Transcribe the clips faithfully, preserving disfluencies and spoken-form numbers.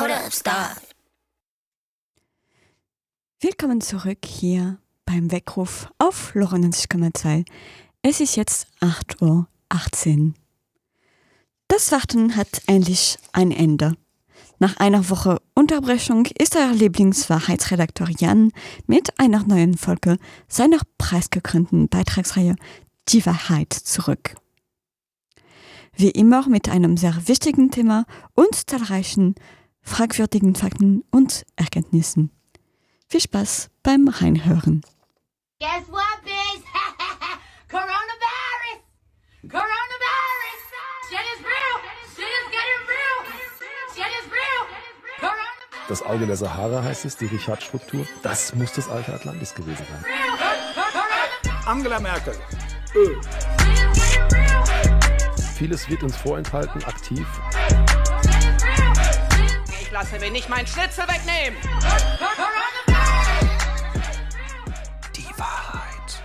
Hold up, stop. Willkommen zurück hier beim Weckruf auf neunundneunzig Komma zwei. Es ist jetzt acht Uhr achtzehn. Das Warten hat endlich ein Ende. Nach einer Woche Unterbrechung ist euer Lieblingswahrheitsredakteur Jan mit einer neuen Folge seiner preisgekrönten Beitragsreihe Die Wahrheit zurück. Wie immer mit einem sehr wichtigen Thema und zahlreichen fragwürdigen Fakten und Erkenntnissen. Viel Spaß beim Reinhören. Guess what, bitch? Coronavirus! Coronavirus! Shit is real! Shit is getting real! Shit is real! Coronavirus! Das Auge der Sahara heißt es, die Richard-Struktur. Das muss das alte Atlantis gewesen sein. Angela Merkel. Öl. Vieles wird uns vorenthalten, aktiv. Ich lasse mir nicht meinen Schnitzel wegnehmen! Die Wahrheit.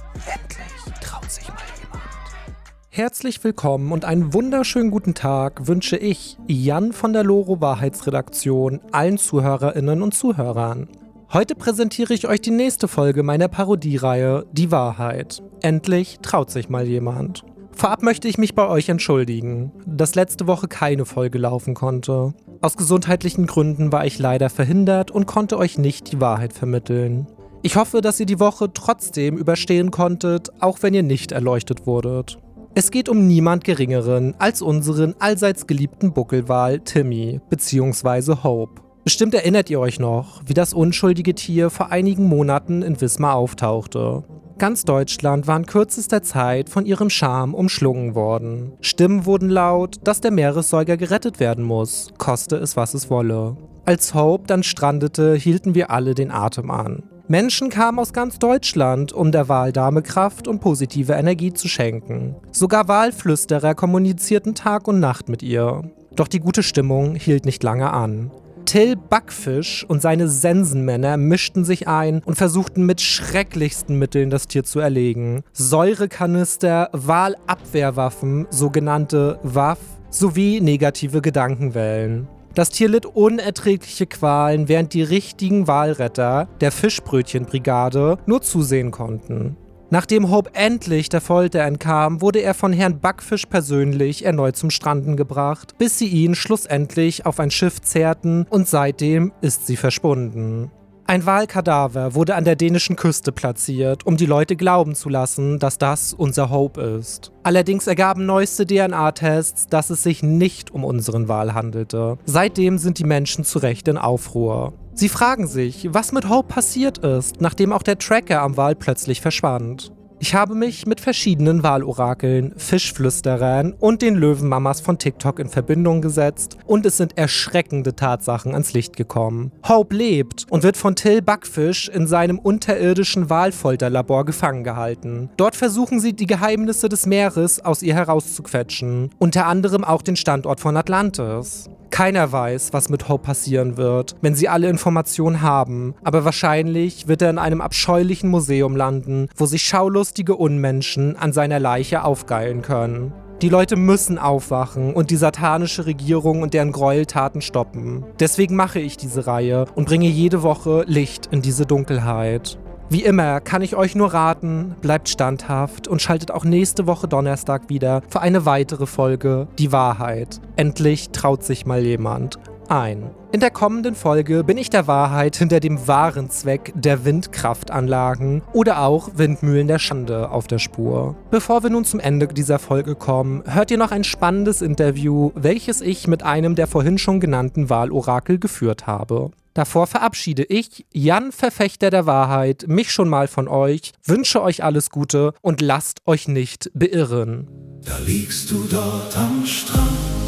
Endlich traut sich mal jemand. Herzlich willkommen und einen wunderschönen guten Tag wünsche ich, Jan von der Loro Wahrheitsredaktion, allen ZuhörerInnen und Zuhörern. Heute präsentiere ich euch die nächste Folge meiner Parodiereihe Die Wahrheit. Endlich traut sich mal jemand. Vorab möchte ich mich bei euch entschuldigen, dass letzte Woche keine Folge laufen konnte. Aus gesundheitlichen Gründen war ich leider verhindert und konnte euch nicht die Wahrheit vermitteln. Ich hoffe, dass ihr die Woche trotzdem überstehen konntet, auch wenn ihr nicht erleuchtet wurdet. Es geht um niemand Geringeren als unseren allseits geliebten Buckelwal Timmy bzw. Hope. Bestimmt erinnert ihr euch noch, wie das unschuldige Tier vor einigen Monaten in Wismar auftauchte. Ganz Deutschland war in kürzester Zeit von ihrem Charme umschlungen worden. Stimmen wurden laut, dass der Meeressäuger gerettet werden muss, koste es, was es wolle. Als Hope dann strandete, hielten wir alle den Atem an. Menschen kamen aus ganz Deutschland, um der Waldame Kraft und positive Energie zu schenken. Sogar Walflüsterer kommunizierten Tag und Nacht mit ihr. Doch die gute Stimmung hielt nicht lange an. Till Backfisch und seine Sensenmänner mischten sich ein und versuchten mit schrecklichsten Mitteln das Tier zu erlegen. Säurekanister, Walabwehrwaffen, sogenannte W A F, sowie negative Gedankenwellen. Das Tier litt unerträgliche Qualen, während die richtigen Walretter, der Fischbrötchenbrigade, nur zusehen konnten. Nachdem Hope endlich der Folter entkam, wurde er von Herrn Backfisch persönlich erneut zum Stranden gebracht, bis sie ihn schlussendlich auf ein Schiff zerrten und seitdem ist sie verschwunden. Ein Walkadaver wurde an der dänischen Küste platziert, um die Leute glauben zu lassen, dass das unser Hope ist. Allerdings ergaben neueste D N A-Tests, dass es sich nicht um unseren Wal handelte. Seitdem sind die Menschen zu Recht in Aufruhr. Sie fragen sich, was mit Hope passiert ist, nachdem auch der Tracker am Wal plötzlich verschwand. Ich habe mich mit verschiedenen Walorakeln, Fischflüsterern und den Löwenmamas von TikTok in Verbindung gesetzt und es sind erschreckende Tatsachen ans Licht gekommen. Hope lebt und wird von Till Backfisch in seinem unterirdischen Walfolterlabor gefangen gehalten. Dort versuchen sie, die Geheimnisse des Meeres aus ihr herauszuquetschen, unter anderem auch den Standort von Atlantis. Keiner weiß, was mit Hope passieren wird, wenn sie alle Informationen haben, aber wahrscheinlich wird er in einem abscheulichen Museum landen, wo sich schaulustige Unmenschen an seiner Leiche aufgeilen können. Die Leute müssen aufwachen und die satanische Regierung und deren Gräueltaten stoppen. Deswegen mache ich diese Reihe und bringe jede Woche Licht in diese Dunkelheit. Wie immer kann ich euch nur raten, bleibt standhaft und schaltet auch nächste Woche Donnerstag wieder für eine weitere Folge Die Wahrheit. Endlich traut sich mal jemand ein. In der kommenden Folge bin ich der Wahrheit hinter dem wahren Zweck der Windkraftanlagen oder auch Windmühlen der Schande auf der Spur. Bevor wir nun zum Ende dieser Folge kommen, hört ihr noch ein spannendes Interview, welches ich mit einem der vorhin schon genannten Wahlorakel geführt habe. Davor verabschiede ich, Jan, Verfechter der Wahrheit, mich schon mal von euch, wünsche euch alles Gute und lasst euch nicht beirren. Da liegst du dort am Strand,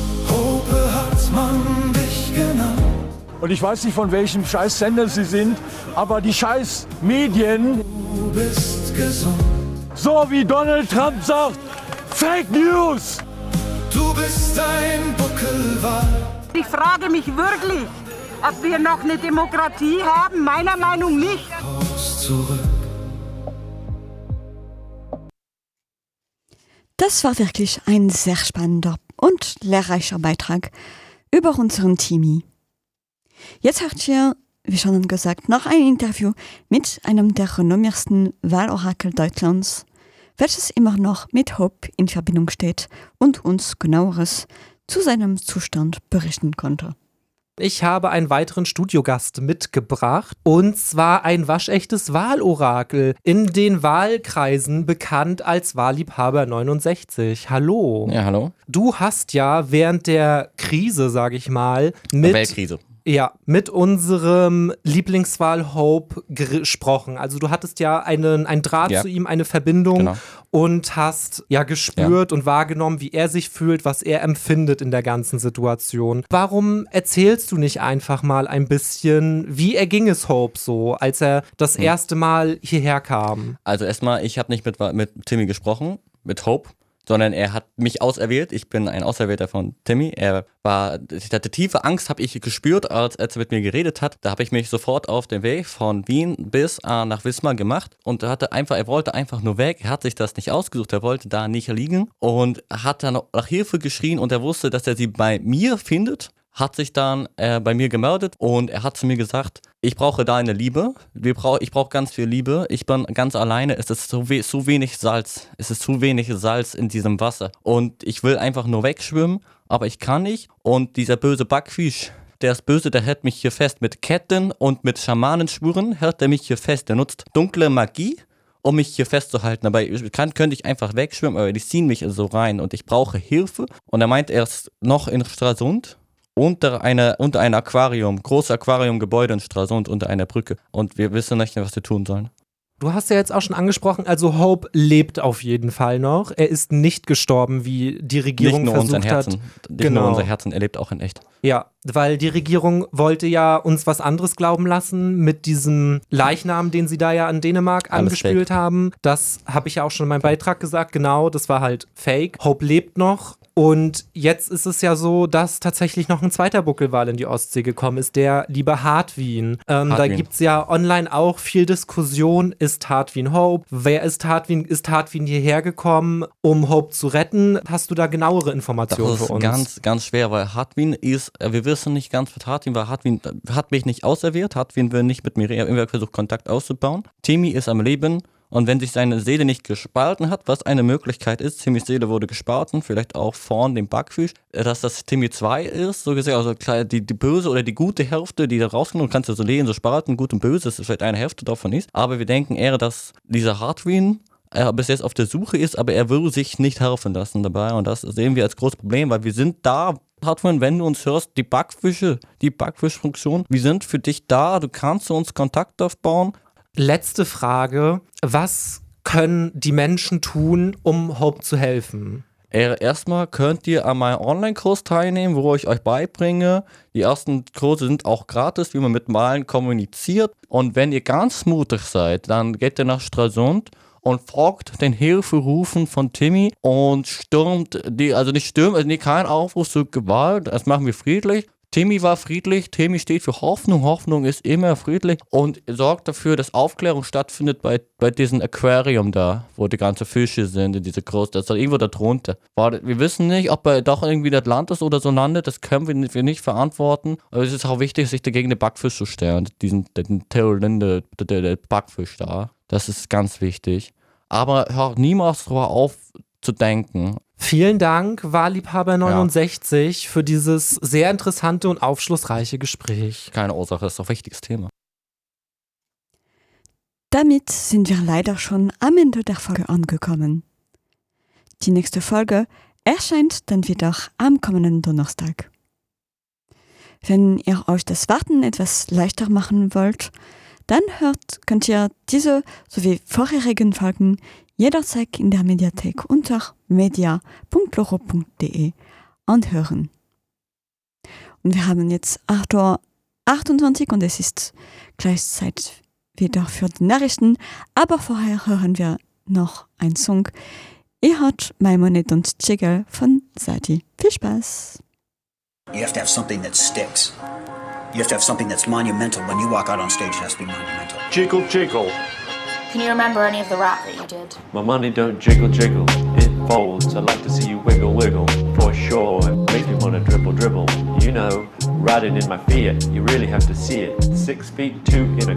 Hope hat man dich genannt. Und ich weiß nicht, von welchem Scheiß-Sender sie sind, aber die Scheiß-Medien. Du bist gesund. So wie Donald Trump sagt, Fake News. Du bist ein Buckelwal. Ich frage mich wirklich, ob wir noch eine Demokratie haben. Meiner Meinung nicht. Zurück. Das war wirklich ein sehr spannender und lehrreicher Beitrag über unseren Timmy. Jetzt habt ihr, wie schon gesagt, noch ein Interview mit einem der renommiersten Wahlorakel Deutschlands, welches immer noch mit Hope in Verbindung steht und uns genaueres zu seinem Zustand berichten konnte. Ich habe einen weiteren Studiogast mitgebracht, und zwar ein waschechtes Wahlorakel, in den Wahlkreisen bekannt als Wahlliebhaber neunundsechzig. Hallo. Ja, hallo. Du hast ja während der Krise, sage ich mal, mit... Weltkrise. Ja, mit unserem Lieblingswahl Hope gesprochen. Also du hattest ja einen, einen Draht ja. zu ihm, eine Verbindung genau. und hast ja gespürt ja. und wahrgenommen, wie er sich fühlt, was er empfindet in der ganzen Situation. Warum erzählst du nicht einfach mal ein bisschen, wie erging es Hope so, als er das hm. erste Mal hierher kam? Also erstmal, ich habe nicht mit, mit Timmy gesprochen, mit Hope, sondern er hat mich auserwählt. Ich bin ein Auserwählter von Timmy. Er war, ich hatte tiefe Angst, habe ich gespürt, als, als er mit mir geredet hat. Da habe ich mich sofort auf den Weg von Wien bis äh, nach Wismar gemacht und er hatte einfach, er wollte einfach nur weg. Er hat sich das nicht ausgesucht, er wollte da nicht liegen und hat dann nach Hilfe geschrien und er wusste, dass er sie bei mir findet. Hat sich dann äh, bei mir gemeldet und er hat zu mir gesagt, ich brauche deine Liebe, Wir brauch, ich brauche ganz viel Liebe, ich bin ganz alleine, es ist so, we- so wenig Salz, es ist zu wenig Salz in diesem Wasser und ich will einfach nur wegschwimmen, aber ich kann nicht und dieser böse Backfisch, der ist böse, der hält mich hier fest mit Ketten und mit Schamanenschwuren, hält er mich hier fest, der nutzt dunkle Magie, um mich hier festzuhalten, aber ich kann, könnte ich einfach wegschwimmen, aber die ziehen mich so rein und ich brauche Hilfe und er meint, er ist noch in Stralsund, Unter, eine, unter ein Aquarium, großes Aquariumgebäude in Stralsund unter einer Brücke. Und wir wissen nicht, was wir tun sollen. Du hast ja jetzt auch schon angesprochen, also Hope lebt auf jeden Fall noch. Er ist nicht gestorben, wie die Regierung nicht nur versucht unser Herzen, hat. Nicht genau. nur unser Herzen, er lebt auch in echt. Ja, weil die Regierung wollte ja uns was anderes glauben lassen mit diesem Leichnam, den sie da ja in Dänemark Alles angespült fake. haben. Das habe ich ja auch schon in meinem Beitrag gesagt. Genau, das war halt fake. Hope lebt noch. Und jetzt ist es ja so, dass tatsächlich noch ein zweiter Buckelwal in die Ostsee gekommen ist, der liebe Hartwin. Ähm, da gibt es ja online auch viel Diskussion, ist Hartwin Hope? Wer ist Hartwin? Ist Hartwin hierher gekommen, um Hope zu retten? Hast du da genauere Informationen für uns? Das ist ganz, ganz schwer, weil Hartwin ist, wir wissen nicht ganz, was Hartwin war. Hartwin hat mich nicht auserwählt, Hartwin will nicht mit mir reden, er versucht Kontakt auszubauen. Timmy ist am Leben. Und wenn sich seine Seele nicht gespalten hat, was eine Möglichkeit ist, Timmys Seele wurde gespalten, vielleicht auch vorn dem Backfisch, dass das Timmy zwei ist, so gesehen, also die, die böse oder die gute Hälfte, die da rauskommt, kannst du so lesen, so spalten, gut und böse, dass es vielleicht eine Hälfte davon ist. Aber wir denken eher, dass dieser Hartwin er bis jetzt auf der Suche ist, aber er will sich nicht helfen lassen dabei. Und das sehen wir als großes Problem, weil wir sind da, Hartwin, wenn du uns hörst, die Backfische, die Backfischfunktion, wir sind für dich da, du kannst zu uns Kontakt aufbauen. Letzte Frage, was können die Menschen tun, um Hope zu helfen? Erstmal könnt ihr an meinem Online-Kurs teilnehmen, wo ich euch beibringe. Die ersten Kurse sind auch gratis, wie man mit Malen kommuniziert. Und wenn ihr ganz mutig seid, dann geht ihr nach Stralsund und folgt den Hilferufen von Timmy und stürmt, die, also nicht stürmt, also nicht kein Aufruf zu Gewalt, das machen wir friedlich. Timmy war friedlich, Timmy steht für Hoffnung, Hoffnung ist immer friedlich und sorgt dafür, dass Aufklärung stattfindet bei, bei diesem Aquarium da, wo die ganzen Fische sind, in diese großen, das ist irgendwo da drunter. Wir wissen nicht, ob er doch irgendwie in Atlantis oder so landet, das können wir nicht, wir nicht verantworten, aber es ist auch wichtig, sich dagegen den Backfisch zu stellen, diesen, den Theolinde, der, der Backfisch da, das ist ganz wichtig. Aber hört niemals darüber auf zu denken. Vielen Dank, Wahlliebhaber neunundsechzig, ja. für dieses sehr interessante und aufschlussreiche Gespräch. Keine Ursache, das ist doch ein wichtiges Thema. Damit sind wir leider schon am Ende der Folge angekommen. Die nächste Folge erscheint dann wieder am kommenden Donnerstag. Wenn ihr euch das Warten etwas leichter machen wollt, dann hört, könnt ihr diese sowie vorherigen Folgen jederzeit in der Mediathek unter media punkt loro punkt de anhören. Und wir haben jetzt acht Uhr achtundzwanzig und es ist gleichzeitig wieder für die Nachrichten, aber vorher hören wir noch einen Song. Ihr hört Maimonet und Jiggle von Sati. Viel Spaß! You have to have something that sticks. You have to have something that's monumental. When you walk out on stage, it has to be monumental. Jiggle, jiggle. Can you remember any of the rap that you did? My money don't jiggle, jiggle. It folds. I'd like to see you wiggle, wiggle. For for sure. It makes me want to dribble, dribble. You know, riding in my Fiat, you really have to see it. Six feet two in a